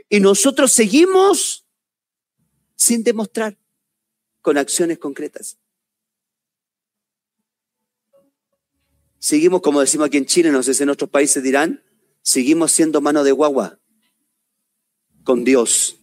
Y nosotros seguimos sin demostrar con acciones concretas. Seguimos, como decimos aquí en Chile, no sé si en otros países dirán, seguimos siendo mano de guagua con Dios.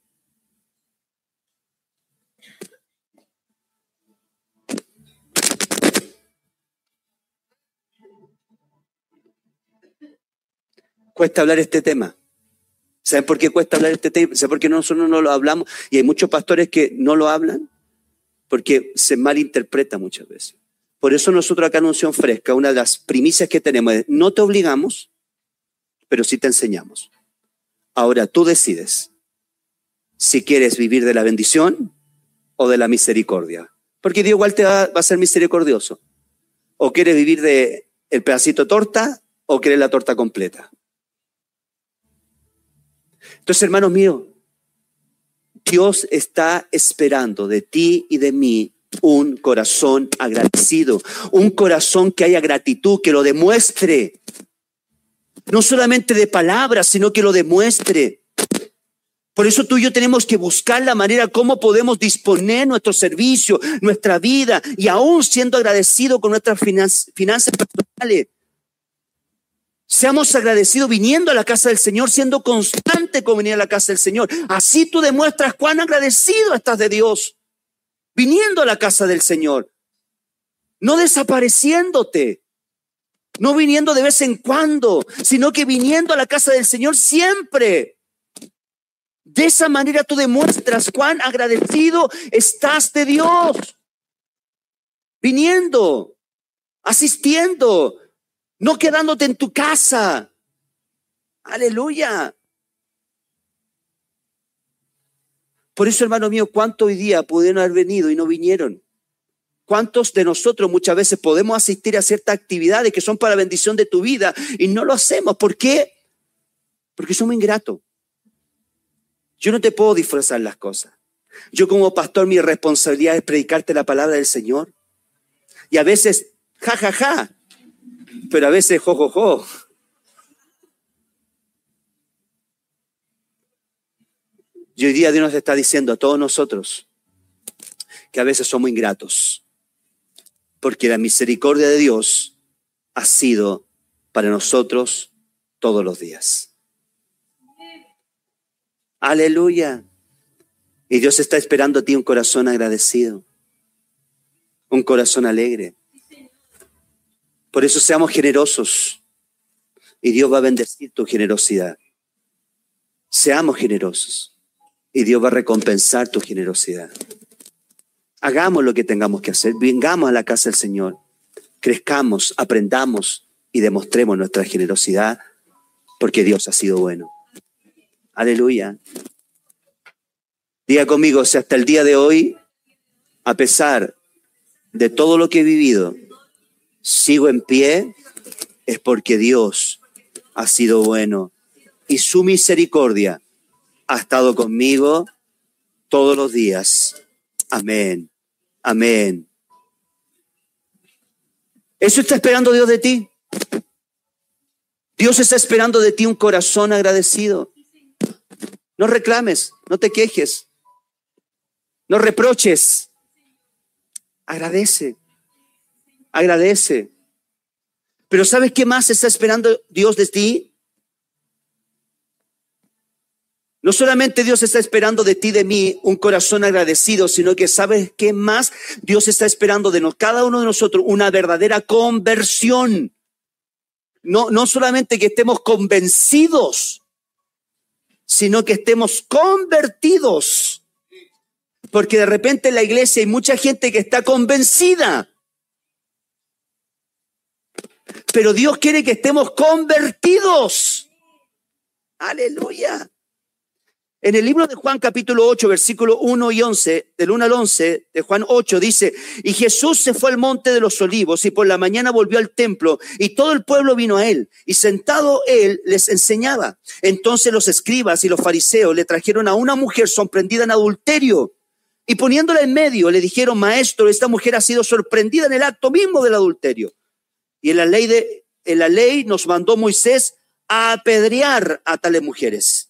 Cuesta hablar este tema. ¿Saben por qué cuesta hablar este tema? ¿Saben por qué nosotros no lo hablamos? Y hay muchos pastores que no lo hablan porque se malinterpreta muchas veces. Por eso nosotros acá en Unción Fresca, una de las primicias que tenemos es, no te obligamos, pero sí te enseñamos. Ahora tú decides si quieres vivir de la bendición o de la misericordia. Porque Dios igual te va a ser misericordioso. O quieres vivir de el pedacito de torta o quieres la torta completa. Entonces, hermanos míos, Dios está esperando de ti y de mí un corazón agradecido, un corazón que haya gratitud, que lo demuestre, no solamente de palabras, sino que lo demuestre. Por eso tú y yo tenemos que buscar la manera cómo podemos disponer nuestro servicio, nuestra vida, y aún siendo agradecidos con nuestras finanzas personales. Seamos agradecidos viniendo a la casa del Señor, siendo constante con venir a la casa del Señor. Así tú demuestras cuán agradecido estás de Dios. Viniendo a la casa del Señor. No desapareciéndote. No viniendo de vez en cuando, sino que viniendo a la casa del Señor siempre. De esa manera tú demuestras cuán agradecido estás de Dios. Viniendo, asistiendo. No quedándote en tu casa. Aleluya. Por eso, hermano mío, ¿cuántos hoy día pudieron haber venido y no vinieron? ¿Cuántos de nosotros muchas veces podemos asistir a ciertas actividades que son para bendición de tu vida y no lo hacemos? ¿Por qué? Porque somos ingratos. Yo no te puedo disfrazar las cosas. Yo como pastor, mi responsabilidad es predicarte la palabra del Señor. Y a veces, ja. Pero a veces, jo. Y hoy día Dios nos está diciendo a todos nosotros que a veces somos ingratos. Porque la misericordia de Dios ha sido para nosotros todos los días. Aleluya. Y Dios está esperando a ti un corazón agradecido. Un corazón alegre. Por eso seamos generosos y Dios va a bendecir tu generosidad. Seamos generosos y Dios va a recompensar tu generosidad. Hagamos lo que tengamos que hacer. Vengamos a la casa del Señor. Crezcamos, aprendamos y demostremos nuestra generosidad porque Dios ha sido bueno. Aleluya. Diga conmigo, si hasta el día de hoy, a pesar de todo lo que he vivido, sigo en pie, es porque Dios ha sido bueno y su misericordia ha estado conmigo todos los días. Amén. Amén. Eso está esperando Dios de ti. Dios está esperando de ti un corazón agradecido. No reclames, no te quejes, no reproches. Agradece. Agradece. Pero ¿sabes qué más está esperando Dios de ti? No solamente Dios está esperando de ti, de mí, un corazón agradecido, sino que ¿sabes qué más Dios está esperando de cada uno de nosotros? Una verdadera conversión. No solamente que estemos convencidos, sino que estemos convertidos. Porque de repente en la iglesia hay mucha gente que está convencida. Pero Dios quiere que estemos convertidos. Aleluya. En el libro de Juan capítulo 8, versículo 1 y 11, del 1 al 11 de Juan 8 dice, y Jesús se fue al monte de los olivos y por la mañana volvió al templo y todo el pueblo vino a él y sentado él les enseñaba. Entonces los escribas y los fariseos le trajeron a una mujer sorprendida en adulterio y poniéndola en medio le dijeron, maestro, esta mujer ha sido sorprendida en el acto mismo del adulterio. Y en la ley nos mandó Moisés a apedrear a tales mujeres.